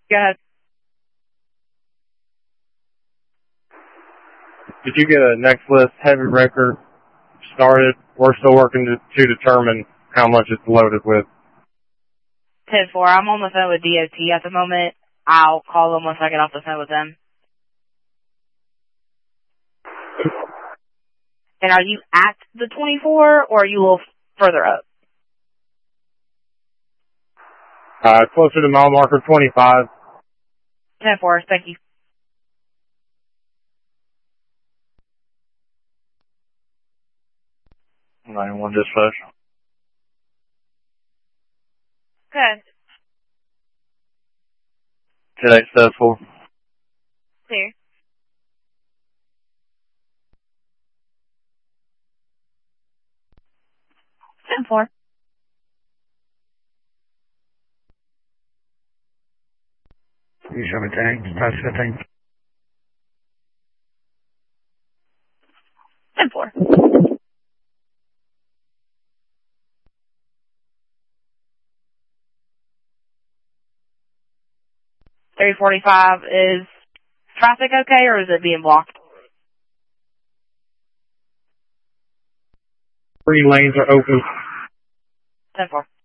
Go ahead. Did you get a next list heavy record started? We're still working to determine how much it's loaded with. 10-4. I'm on the phone with DOT at the moment. I'll call them once I get off the phone with them. And are you at the 24 or are you a little further up? Closer to mile marker 25. 10-4. Thank you. One dispatch. Good. Today, step 4. Clear. Step 4. You show me tank, pass 15. 10-4. $345 is traffic okay or is it being blocked? 3 lanes are open. 10-4.